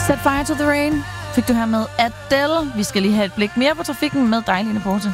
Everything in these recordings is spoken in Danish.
Set Fire to the Rain fik du her med Adele. Vi skal lige have et blik mere på trafikken med dig, Line Porte.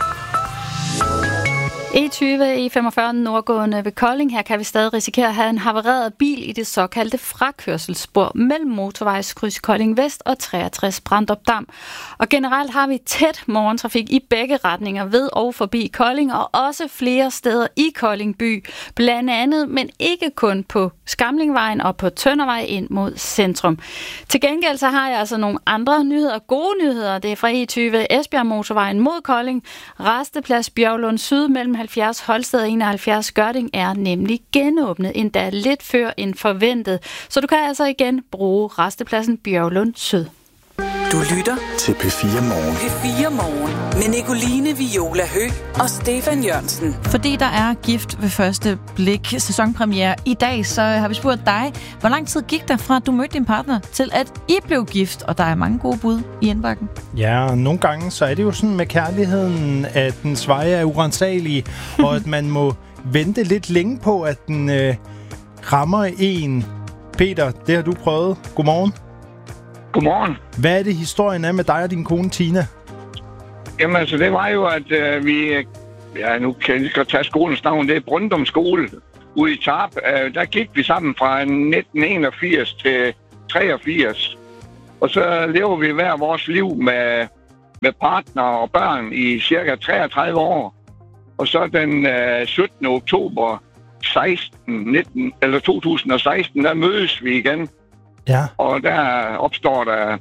E20 E45 nordgående ved Kolding. Her kan vi stadig risikere at have en havareret bil i det såkaldte frakørselsspor mellem motorvejskryds Kolding Vest og 63 Brandrup Dam. Og generelt har vi tæt morgentrafik i begge retninger ved og forbi Kolding, og også flere steder i Kolding by. Blandt andet, men ikke kun på Skamlingvejen og på Tøndervej ind mod centrum. Til gengæld så har jeg altså nogle andre nyheder, gode nyheder. Det er fra E20 Esbjerg Motorvejen mod Kolding. Rasteplads Bjørlund Syd mellem 70 Holsted og 71 Gørding er nemlig genåbnet, endda lidt før end forventet. Så du kan altså igen bruge rastepladsen Bjørlund Syd. Du lytter til P4 Morgen. P4 Morgen med Nicoline Viola Høgh og Stefan Jørgensen. Fordi der er gift ved første blik sæsonpremiere i dag, så har vi spurgt dig, hvor lang tid gik der fra, at du mødte din partner, til at I blev gift? Og der er mange gode bud i indbakken. Ja, og nogle gange så er det jo sådan med kærligheden, at dens veje er uransagelige, og at man må vente lidt længe på, at den rammer en. Peter, det har du prøvet. Godmorgen. Godmorgen. Hvad er det, historien er med dig og din kone Tina? Jamen altså, det var jo, at vi... Ja, nu kan jeg godt tage skolens navn. Det er Brøndum Skole ude i Tarp. Der gik vi sammen fra 1981 til 83. Og så lever vi hver vores liv med partner og børn i cirka 33 år. Og så den 17. oktober 2016, der mødes vi igen. Ja. Og der opstår der,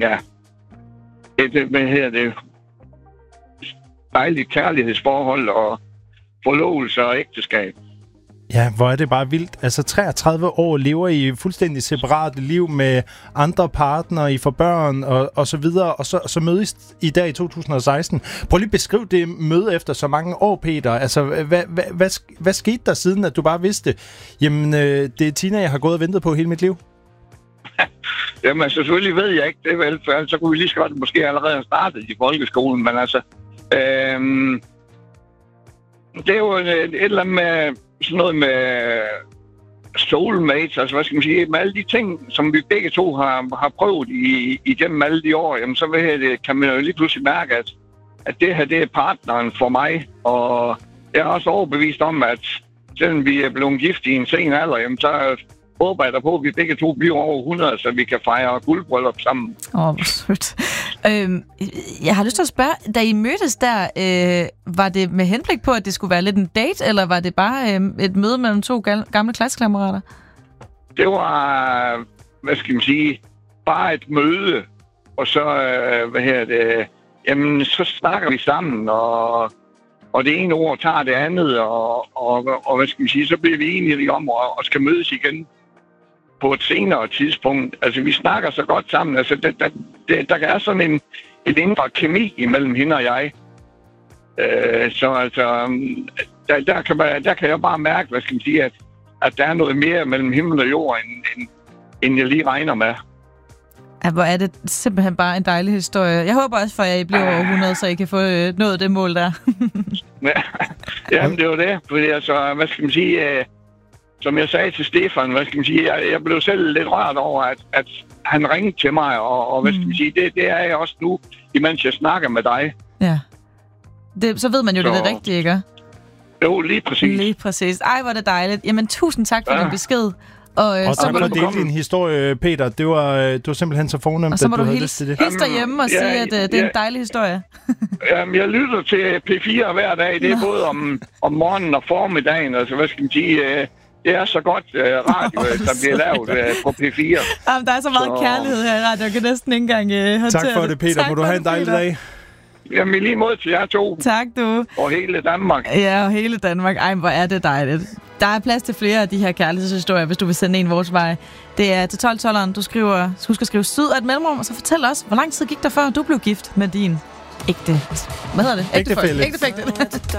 et dejligt kærlighedsforhold og forlovelse og ægteskab. Ja, hvor er det bare vildt. Altså 33 år lever I fuldstændig separate liv med andre partnere, I får børn og så videre, og så mødes I der i 2016. Prøv lige at beskrive det møde efter så mange år, Peter. Altså, hvad skete der siden, at du bare vidste, jamen, det er Tina, jeg har gået og ventet på hele mit liv? Jamen, selvfølgelig ved jeg ikke det, vel, for så kunne vi lige så godt måske allerede have startet i folkeskolen, men altså, det er jo et eller andet med sådan noget med soulmates, altså hvad skal man sige, med alle de ting, som vi begge to har prøvet igennem alle de år, jamen så kan man jo lige pludselig mærke, at det her, det er partneren for mig, og jeg er også overbevist om, at selvom vi er blevet gift i en sen alder, jamen så håber jeg da på, at vi begge to bliver over 100, så vi kan fejre guldbryllup sammen. Hvor sødt. Jeg har lyst til at spørge, da I mødtes der, var det med henblik på, at det skulle være lidt en date, eller var det bare et møde mellem to gamle klassekammerater? Det var, hvad skal man sige, bare et møde, og så, jamen, så snakker vi sammen, og det ene ord tager det andet, og hvad skal man sige, så bliver vi enige om at skal mødes igen på et senere tidspunkt. Altså, vi snakker så godt sammen. Altså, der er sådan en indre kemi imellem hende og jeg. Så altså, der kan jeg bare mærke, hvad skal man sige, at der er noget mere mellem himmel og jord, end jeg lige regner med. Ja, hvor er det simpelthen bare en dejlig historie. Jeg håber også, at I bliver over 100, så I kan få nået det mål der. Jamen, det var det. Fordi altså, hvad skal man sige... Som jeg sagde til Stefan, hvad skal man sige, jeg blev selv lidt rørt over, at han ringede til mig, og hvad skal man sige, det er jeg også nu, imens jeg snakker med dig. Ja. Så ved man jo, det er det rigtige, ikke? Jo, lige præcis. Lige præcis. Ej, hvor er det dejligt. Jamen, tusind tak for din besked. Og tak for at dele din historie, Peter. Det var simpelthen så fornemt, og så må at du havde lyst til det. Hilse derhjemme og sige, at det er en dejlig historie. Jamen, jeg lytter til P4 hver dag. Det er både om morgenen og formiddagen. Altså, hvad skal man sige... Det er så godt radio, der bliver lavet på P4. Jamen, der er så meget kærlighed her i radio. Jeg kan næsten ikke engang håndtere. Tak for det, Peter. Må du have en dejlig dag. Jamen, lige mod til jer to. Tak, du. Og hele Danmark. Ja, og hele Danmark. Ej, hvor er det dejligt. Der er plads til flere af de her kærlighedshistorier, hvis du vil sende en vores vej. Det er til 12-12'eren. Du husk at skrive syd af et mellemrum, og så fortæl os, hvor lang tid gik der før, du blev gift med din Hvad hedder det? Ægtefælle.